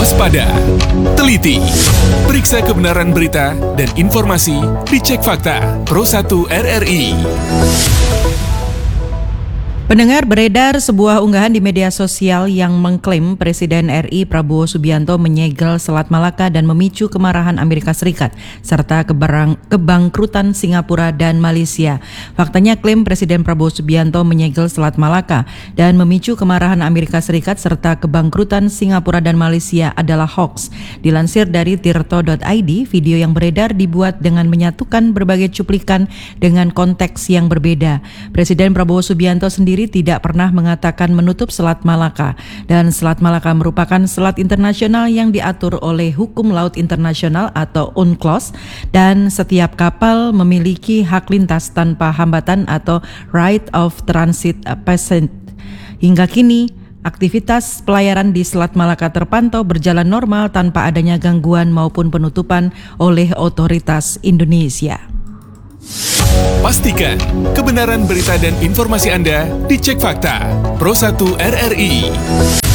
Waspada, teliti, periksa kebenaran berita dan informasi, dicek fakta. Pro 1 RRI. Pendengar, beredar sebuah unggahan di media sosial yang mengklaim Presiden RI Prabowo Subianto menyegel Selat Malaka dan memicu kemarahan Amerika Serikat serta kebangkrutan Singapura dan Malaysia. Faktanya klaim Presiden Prabowo Subianto menyegel Selat Malaka dan memicu kemarahan Amerika Serikat serta kebangkrutan Singapura dan Malaysia adalah hoax. Dilansir dari tirto.id, video yang beredar dibuat dengan menyatukan berbagai cuplikan dengan konteks yang berbeda. Presiden Prabowo Subianto sendiri tidak pernah mengatakan menutup Selat Malaka, dan Selat Malaka merupakan selat internasional yang diatur oleh Hukum Laut Internasional atau UNCLOS, dan setiap kapal memiliki hak lintas tanpa hambatan atau right of transit passage. Hingga kini, aktivitas pelayaran di Selat Malaka terpantau berjalan normal tanpa adanya gangguan maupun penutupan oleh otoritas Indonesia. Pastikan kebenaran berita dan informasi Anda dicek fakta. Pro 1 RRI.